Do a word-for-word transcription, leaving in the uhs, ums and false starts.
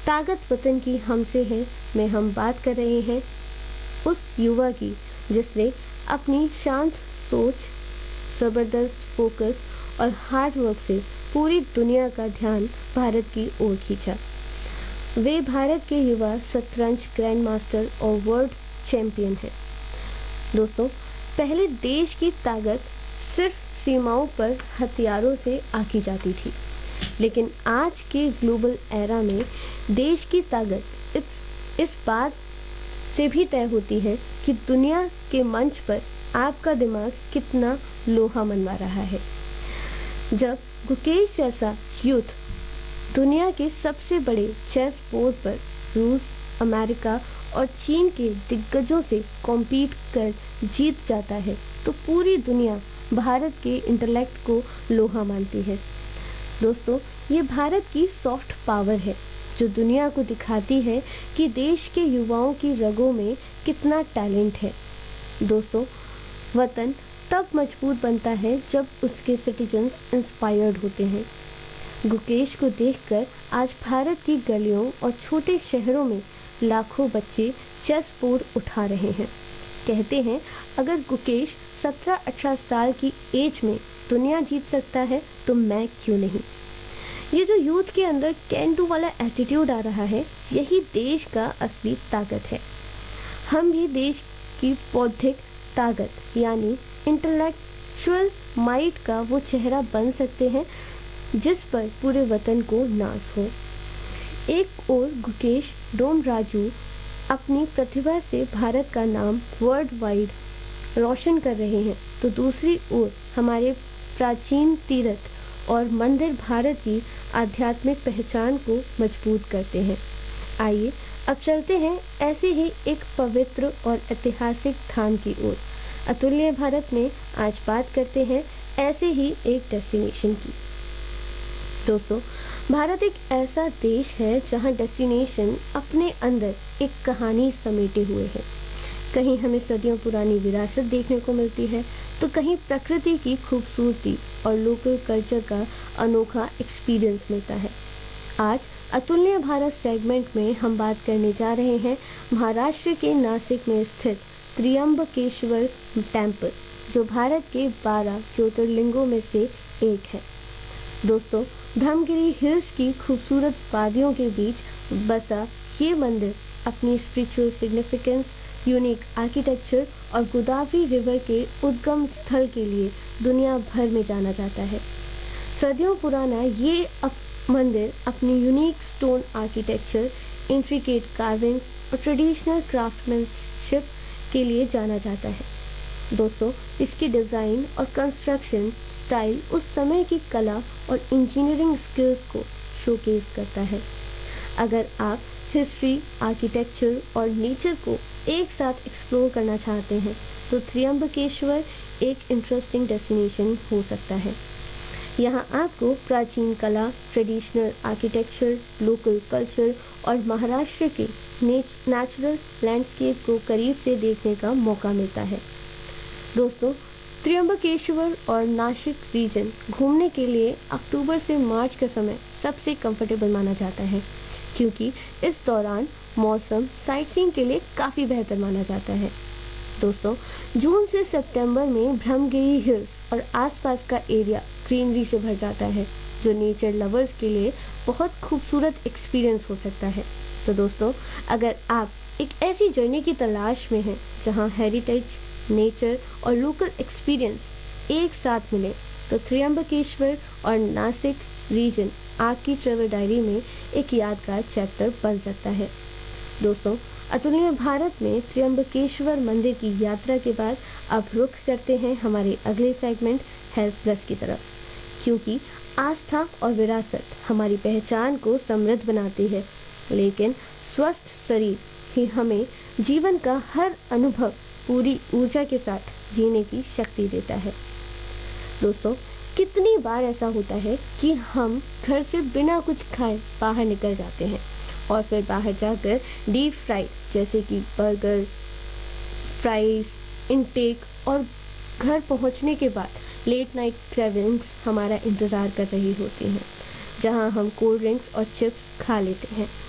ताकत वतन की हमसे है में हम बात कर रहे हैं उस युवा की जिसने अपनी शांत सोच, ज़बरदस्त फोकस और हार्ड वर्क से पूरी दुनिया का ध्यान भारत की ओर खींचा। वे भारत के युवा शतरंज ग्रैंड मास्टर और वर्ल्ड चैंपियन हैं। दोस्तों, पहले देश की ताकत सिर्फ सीमाओं पर हथियारों से आंकी जाती थी, लेकिन आज के ग्लोबल एरा में देश की ताकत इस इस बात से भी तय होती है कि दुनिया के मंच पर आपका दिमाग कितना लोहा मनवा रहा है। जब गुकेश जैसा यूथ दुनिया के सबसे बड़े चेस बोर्ड पर रूस, अमेरिका और चीन के दिग्गजों से कॉम्पीट कर जीत जाता है, तो पूरी दुनिया भारत के इंटेलेक्ट को लोहा मानती है। दोस्तों, ये भारत की सॉफ्ट पावर है जो दुनिया को दिखाती है कि देश के युवाओं की रगों में कितना टैलेंट है। दोस्तों, वतन तब मजबूत बनता है जब उसके सिटीजन्स इंस्पायर्ड होते हैं। गुकेश को देखकर आज भारत की गलियों और छोटे शहरों में लाखों बच्चे चेस बोर्ड उठा रहे हैं। कहते हैं, अगर गुकेश सत्रह अठारह साल की एज में दुनिया जीत सकता है तो मैं क्यों नहीं। ये जो यूथ के अंदर कैन डू वाला एटीट्यूड आ रहा है, यही देश का असली ताकत है। हम ये देश की बौद्धिक ताकत यानी इंटेलेक्चुअल माइट का वो चेहरा बन सकते हैं जिस पर पूरे वतन को नाज हो। एक ओर गुकेश डोमराजू अपनी प्रतिभा से भारत का नाम वर्ल्ड वाइड रोशन कर रहे हैं, तो दूसरी ओर हमारे प्राचीन तीर्थ और मंदिर भारत की आध्यात्मिक पहचान को मजबूत करते हैं। आइए अब चलते हैं ऐसे ही एक पवित्र और ऐतिहासिक धाम की ओर। अतुल्य भारत में आज बात करते हैं ऐसे ही एक डेस्टिनेशन की। दोस्तों, भारत एक ऐसा देश है जहां डेस्टिनेशन अपने अंदर एक कहानी समेटे हुए है। कहीं हमें सदियों पुरानी विरासत देखने को मिलती है, तो कहीं प्रकृति की खूबसूरती और लोकल कल्चर का अनोखा एक्सपीरियंस मिलता है। आज अतुल्य भारत सेगमेंट में हम बात करने जा रहे हैं महाराष्ट्र के नासिक में स्थित त्र्यंबकेश्वर टेम्पल, जो भारत के बारह ज्योतिर्लिंगों में से एक है। दोस्तों, ब्रह्मगिरी हिल्स की खूबसूरत वादियों के बीच बसा ये मंदिर अपनी स्पिरिचुअल सिग्निफिकेंस, यूनिक आर्किटेक्चर और गोदावरी रिवर के उद्गम स्थल के लिए दुनिया भर में जाना जाता है। सदियों पुराना ये अप, मंदिर अपनी unique stone architecture, intricate carvings और ट्रेडिशनल क्राफ्टमैनशिप के लिए जाना जाता है। दोस्तों, इसकी डिज़ाइन और कंस्ट्रक्शन स्टाइल उस समय की कला और इंजीनियरिंग स्किल्स को शोकेस करता है। अगर आप हिस्ट्री, आर्किटेक्चर और नेचर को एक साथ एक्सप्लोर करना चाहते हैं, तो त्र्यंबकेश्वर एक इंटरेस्टिंग डेस्टिनेशन हो सकता है। यहाँ आपको प्राचीन कला, ट्रेडिशनल आर्किटेक्चर, लोकल कल्चर और महाराष्ट्र के नेचुरल लैंडस्केप को करीब से देखने का मौका मिलता है। दोस्तों, त्र्यंबकेश्वर और नासिक रीजन घूमने के लिए अक्टूबर से मार्च का समय सबसे कंफर्टेबल माना जाता है, क्योंकि इस दौरान मौसम साइटसीइंग के लिए काफ़ी बेहतर माना जाता है। दोस्तों, जून से सितंबर में ब्रह्मगिरी हिल्स और आसपास का एरिया ग्रीनरी से भर जाता है, जो नेचर लवर्स के लिए बहुत खूबसूरत एक्सपीरियंस हो सकता है। तो दोस्तों, अगर आप एक ऐसी जर्नी की तलाश में हैं जहां हेरिटेज, नेचर और लोकल एक्सपीरियंस एक साथ मिले, तो त्र्यंबकेश्वर और नासिक रीजन आपकी ट्रैवल डायरी में एक यादगार चैप्टर बन सकता है। दोस्तों, अतुल्य भारत में त्र्यंबकेश्वर मंदिर की यात्रा के बाद अब रुख करते हैं हमारे अगले सेगमेंट हेल्थ प्लस की तरफ, क्योंकि आस्था और विरासत हमारी पहचान को समृद्ध बनाती है, लेकिन स्वस्थ शरीर ही हमें जीवन का हर अनुभव पूरी ऊर्जा के साथ जीने की शक्ति देता है। दोस्तों, कितनी बार ऐसा होता है कि हम घर से बिना कुछ खाए बाहर निकल जाते हैं और फिर बाहर जाकर डीप फ्राइड जैसे कि बर्गर, फ्राइज इनटेक और घर पहुंचने के बाद लेट नाइट क्रेविंग्स हमारा इंतज़ार कर रही होती हैं, जहां हम कोल्ड ड्रिंक्स और चिप्स खा लेते हैं